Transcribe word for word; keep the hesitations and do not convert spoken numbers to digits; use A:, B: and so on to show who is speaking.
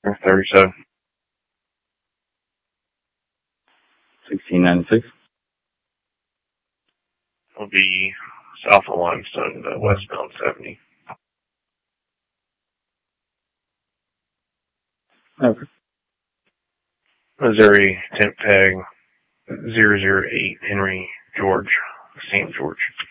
A: thirty-seven.
B: sixteen ninety-six.
A: Will be south of Limestone, uh, westbound seventy.
B: Okay.
A: Missouri, temp tag zero zero eight, Henry George, Saint George.